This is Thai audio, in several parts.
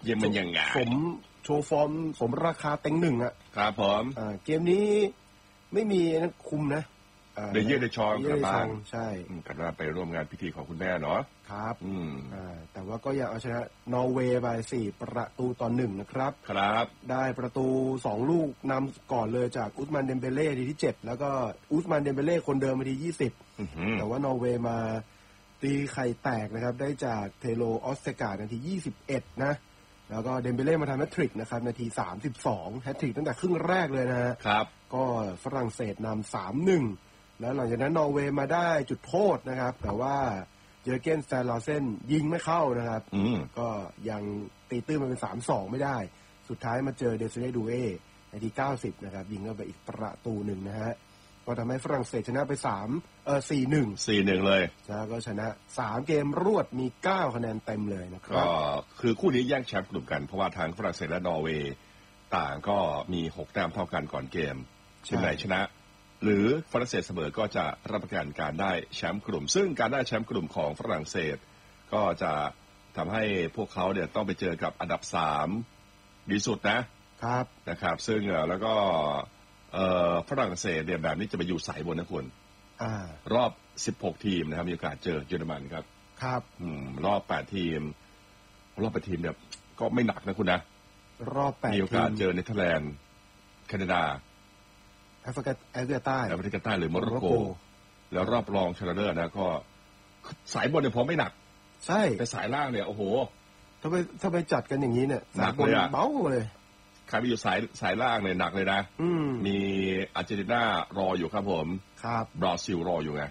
ยังมันยังไงผมโชว์ฟอร์มสมราคาเต็งหนึ่งอ่ะครับผมเกมนี้ไม่มีนักคุมนะเดย์เย่เดชองกลับบ้านใช่กลับมาไปร่วมงานพิธีของคุณแม่เนาะครับแต่ว่าก็ยังเอาชนะนอร์เวย์ไป4-1นะครับครับได้ประตู2ลูกนำก่อนเลยจากอุสมานเดมเบเล่ทีที่7แล้วก็อุสมานเดมเบเล่คนเดิมที20แต่ว่านอร์เวย์มาตีไข่แตกนะครับได้จากเทโลออสเตกานาที21นะแล้วก็เดมเบเล่มาทำแฮตทริกนะครับนาที32แฮตทริกตั้งแต่ครึ่งแรกเลยนะครับก็ฝรั่งเศสนำ3-1แล้วหลังจากนั้นนอร์เวย์มาได้จุดโทษนะครับแต่ว่าเยอร์เกน สแตนลอเซนยิงไม่เข้านะครับก็ยังตีตื้นมาเป็น 3-2 ไม่ได้สุดท้ายมาเจอเดซิเนดูเอนาที90นะครับยิงเข้าไปอีกประตูหนึ่งนะฮะก็ทำให้ฝรั่งเศสชนะไป4-1 เลยแล้วก็ชนะ3เกมรวดมี9คะแนนเต็มเลยนะครับก็คือคู่นี้แย่งแชมป์กลุ่มกันเพราะว่าทางฝรั่งเศสและนอร์เวย์ต่างก็มี6แต้มเท่ากันก่อนเกมทีมไหนชนะหรือฝรั่งเศสเสมอก็จะรับประกันการได้แชมป์กลุ่มซึ่งการได้แชมป์กลุ่มของฝรั่งเศสก็จะทำให้พวกเขาเนี่ยต้องไปเจอกับอันดับ3ดีสุดนะครับซึ่งแล้วก็ฝรั่งเศสเนี่ยแบบนี้จะไปอยู่สายบนนะคุณรอบ16ทีมนะครับมีโอกาสเจอเยอรมันครับรอบ8ทีมเนี่ยก็ไม่หนักนะคุณนะรอบ8ทีมมีโอกาสเจอเนเธอร์แลนด์แคนาดาแอฟริกาใต้หรือโมร็อกโกแล้วรอบรองชนะเลิศนะก็สายบนเนี่ยพอไม่หนักใช่แต่สายล่างเนี่ยโอ้โหถ้าไปจัดกันอย่างนี้เนี่ยหนักเลยเบาเลยใครไปอยู่สายล่างเนี่ยหนักเลยนะมีอาร์เจนตินารออยู่ครับผมครับบราซิลรออยู่ไง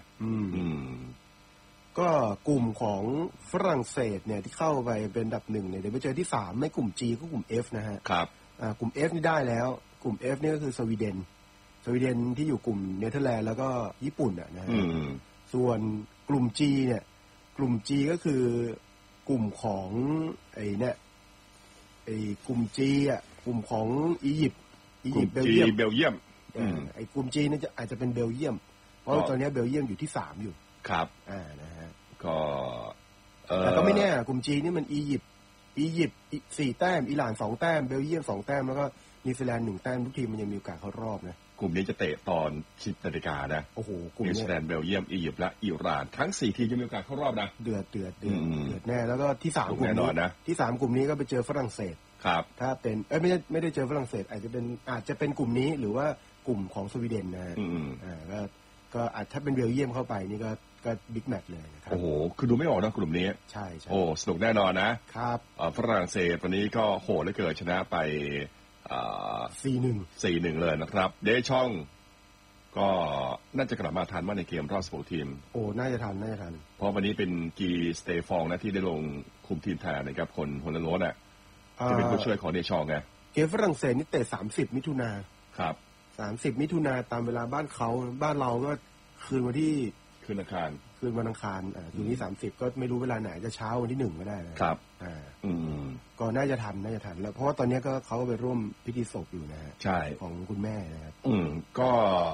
ก็กลุ่มของฝรั่งเศสเนี่ยที่เข้าไปเป็นอันดับ1เนี่ยเดี๋ยวไปเจอที่3ไม่กลุ่ม G ก็กลุ่ม F นะฮะครับกลุ่ม F นี่ได้แล้วกลุ่ม F นี่ก็คือสวีเดนที่อยู่กลุ่มเนเธอร์แลนด์แล้วก็ญี่ปุ่นนะฮะส่วนกลุ่ม G เนี่ยกลุ่ม G ก็คือกลุ่มของไอ้กลุ่ม G อ่ะกลุ่มของอียิปต์เบลเยียมไอ้กลุ่ม G นี่อาจจะเป็นเบลเยียมเพราะตอนนี้เบลเยียมอยู่ที่3อยู่ครับนะฮะก็แต่ก็ไม่แน่กลุ่ม G นี่มันอียิปต์4แต้มอิหร่าน2แต้มเบลเยียม2แต้มแล้วก็นิวซีแลนด์1แต้มทุกทีมมันยังมีโอกาสเข้ารอบนะกลุ่มนี้จะเตะตอน 10 นาฬิกานะโอ้โหกลุ่มนิวซีแลนด์เบลเยียมอียิปต์และอิหร่านทั้ง4ทีมจะมีโอกาสเข้ารอบนะเดือดแน่แล้วก็ที่3กลุ่มนี้ที่3กลุ่มนี้ก็ไปเจอฝรั่งเศสครับถ้าเป็นไม่ได้เจอฝรั่งเศสอาจจะเป็นกลุ่มนี้หรือว่ากลุ่มของสวีเดนนะก็อาจถ้าเป็นเบลเยียมเข้าไปนี่ก็บิ๊กแมตช์เลยนะครับโอ้โหคือดูไม่ออกนะกลุ่มนี้ใช่โอ้สนุกแน่นอนนะครับฝรั่งเศสวันนี้ก็โหดเหลือเกินชนะไป4-1เลยนะครับเดชองก็น่าจะกลับมาทันว่าในเกมรอบ16ทีมโอ้น่าจะทันเพราะวันนี้เป็นกีสเตฟองนะที่ได้ลงคุมทีมแทนนะครับคนฮอลแลนด์น่ะจะเป็นผู้ช่วยของเดชองไงเกมฝรั่งเศสนี่เตะ30มิถุนาครับ 30มิถุนาตามเวลาบ้านเราก็คืนวันที่คืนวันอังคารอยู่ที่30ก็ไม่รู้เวลาไหนจะเช้าวันที่1ก็ได้นะครับก็น่าจะทันแล้วเพราะว่าตอนนี้ก็เขาก็ไปร่วมพิธีศพอยู่นะฮะใช่ของคุณแม่นะครับก็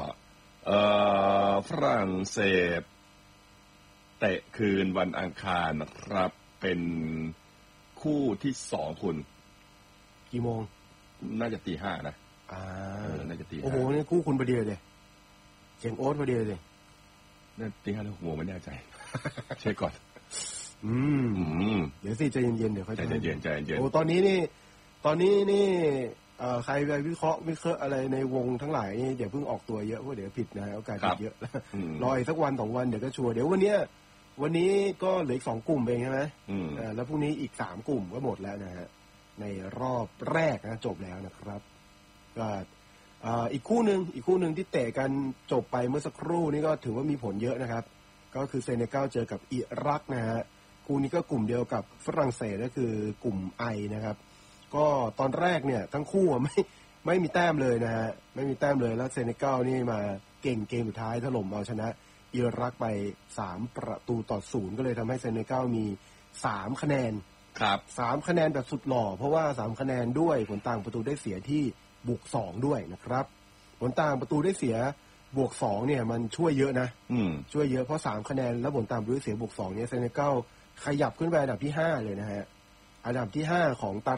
ฝรั่งเศสเตะคืนวันอังคารนะครับเป็นคู่ที่2คุณกี่โมงน่าจะตี 5นะน่าจะตี 5 โอ้โหนี่คู่คุณพอดีเลยเสียงโอ๊ตพอดีเลยน่าตี 5แล้วหัวไม่แน่ใจเช็คก่อนเดี๋ยวสิใจเย็นๆเดี๋ยวค่อยใจเย็นโอ้ตอนนี้นี่ใครไปวิเคราะห์อะไรในวงทั้งหลายนี่เดี๋ยวเพิ่งออกตัวเยอะเพราะเดี๋ยวผิดนะโอกาสผิดเยอะรออีกสักวัน2วันเดี๋ยวก็ชัวร์เดี๋ยววันนี้ก็เหลืออีก2กลุ่มเองใช่ไหมแล้วพรุ่งนี้อีก3กลุ่มก็หมดแล้วนะฮะในรอบแรกนะจบแล้วนะครับก็อีกคู่หนึ่งที่เตะกันจบไปเมื่อสักครู่นี้ก็ถือว่ามีผลเยอะนะครับก็คือเซเนกัลเจอกับอิรักนะฮะคู่นี้ก็กลุ่มเดียวกับฝรั่งเศสก็คือกลุ่มไอนะครับก็ตอนแรกเนี่ยทั้งคู่ไม่มีแต้มเลยนะฮะไม่มีแต้มเลยแล้วเซเนกัลนี่มาเก่งเกมสุดท้ายถล่มเอาชนะอิรักไป3-0ก็เลยทำให้เซเนกัลมี3คะแนนครับ 3คะแนนแบบสุดหล่อเพราะว่า3คะแนนด้วยผลต่างประตูได้เสียที่บวก2ด้วยนะครับผลต่างประตูได้เสียบวก2เนี่ยมันช่วยเยอะนะช่วยเยอะเพราะ3คะแนนแล้วผลต่างประตูได้เสียบวก2เนี่ยเซเนกัลขยับขึ้นไปอันดับที่5เลยนะฮะอันดับที่5ของตา